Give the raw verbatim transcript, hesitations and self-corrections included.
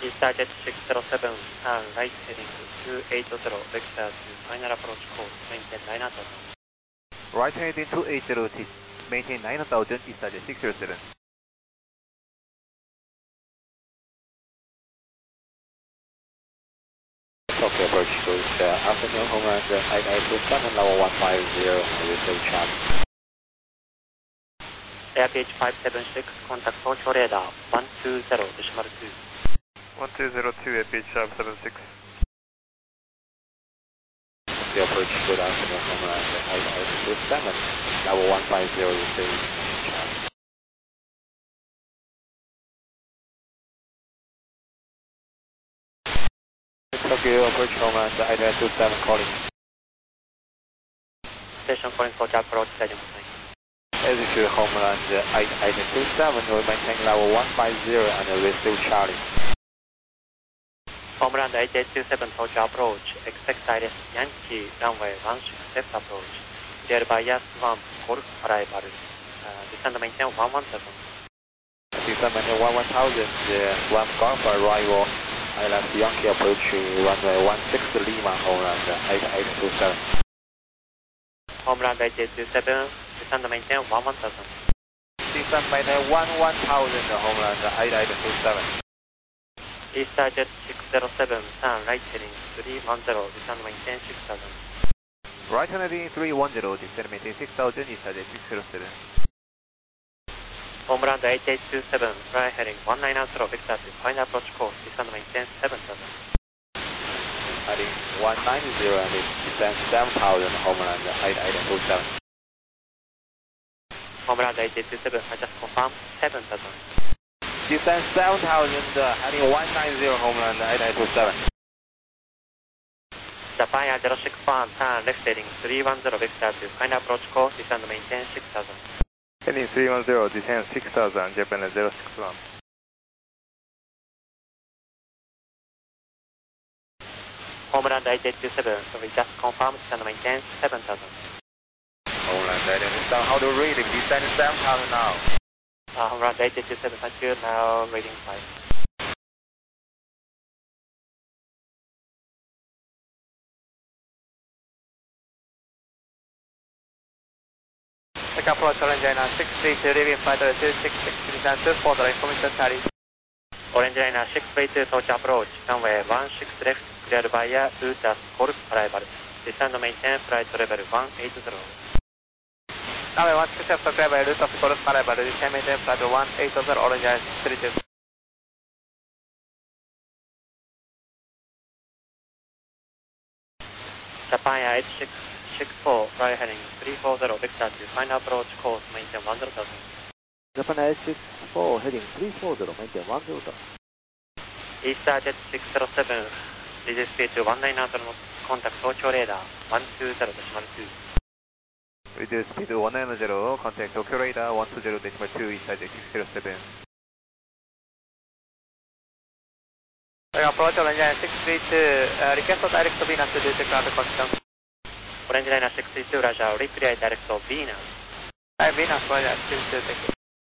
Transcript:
EastJet six zero seven, turn right heading two eighty, vector to final approach course, maintain nine thousand. Right heading two eighty, maintain nine thousand, EastJet six zero seven. Okay, approach course, uh, afternoon Homeland eight eight two seven, level one five zero, receive Charlie. Airpage five seven six, contact Tokyo radar one two zero decimal two. one two zero two, Airpage five seven six. Okay, approach good afternoon Homeland eight eight two seven, level one five zero, receive Charlie. Tokyo, approach Homeland eight eight two seven, calling. Station calling for approach, schedule. Altitude Homeland eight eight two seven, will maintain level one five zero and receive Charlie. Homeland eight eight two seven, Tokyo approach, expect direct Yankee, runway one six left approach, clear by Yas one, Golf arrival, uh, descend maintain one one thousand. Descend maintain one one thousand, uh, one Golf arrival, I left Yankee approach, runway one six Lima, Homeland eight eight two seven. Homeland eight eight two seven, descend maintain one one thousand. Descend maintain one one thousand, Homeland eight eight two seven. EastJet six zero seven, turn right heading three one zero, descend maintain six thousand. Right heading three one zero, descend maintain six thousand, EastJet six zero seven. Homeland eight eight two seven, right heading one nine zero, vector to final approach course, descend maintain seven thousand. Heading one nine zero and descend seven thousand, Homeland eight eight two seven. Homeland eight eight two seven, I just confirmed seven thousand. Descend seven thousand, uh, heading one nine zero, Homeland eight eight two seven. Japan Air zero six one, turn left heading three one zero, vector to final approach course, descend maintain six thousand. Heading three one zero, descend six thousand, Japan Air zero six one. Homeland eight eight two seven, so we just confirmed, descend maintain seven thousand. Homeland eight eight two seven, how to read it? Descend seven thousand now. Uh, Homeland eight eight two seven, thank you, now reading five. Take approach Orange Liner six three two, leaving flight two six six, descend two four zero, information Charlie. Orange Liner six three two, Tokyo approach, runway one six left, cleared by Air Utas Golf arrival, descend maintain flight level one eight zero. Runway one six left, cleared by Utas Golf arrival, descend maintain flight one eight zero, Orange Liner six three two. Japan Air eight six six four, right heading three four zero, vector to final approach course, maintain one zero thousand. Japan Air six four, heading three four zero, maintain one zero thousand. EastJet six zero seven, reduce speed to one nine zero knots, contact Tokyo radar one two zero decimal two. Reduce speed to one nine zero, contact Tokyo radar one two zero decimal two, EastJet six zero seven. Take approach Orange Liner six three two, uh, request for direct to Venus to do the ground connection. Orange Liner six three two, Roger, reply direct to Venus. Hi Venus, Orange Liner six three two, thank you.